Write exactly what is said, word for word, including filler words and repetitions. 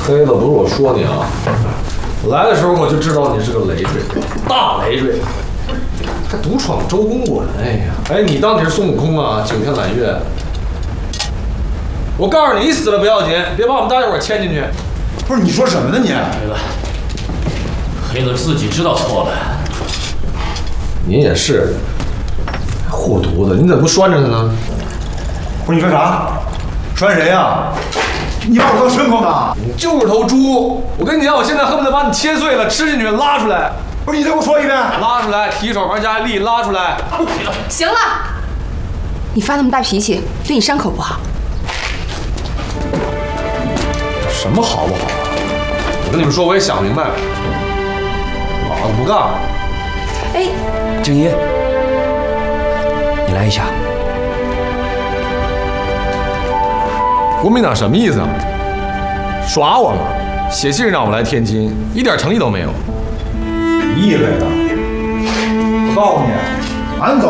黑子，不是我说你啊，我来的时候我就知道你是个累赘，大累赘，还独闯周公馆。哎呀，哎，你当你是孙悟空啊？九天揽月。我告诉你，你死了不要紧，别把我们大家伙牵进去。 不是你说什么呢你？ 黑子，黑子自己知道错了。 您也是，护犊子，你怎么不拴着他呢？ 不是你说啥？拴谁呀？你把我当牲口呢？ 你就是头猪！我跟你讲，我现在恨不得把你切碎了，吃进去，拉出来。 不是你再给我说一遍。 拉出来，提手旁加力，拉出来。 行了，你发那么大脾气，对你伤口不好。 什么好不好？我跟你们说，我也想明白了，老子不干了。 哎， 静怡，你来一下。 国民党什么意思啊？耍我吗？写信让我来天津，一点诚意都没有。 意味着，我告诉你，俺走。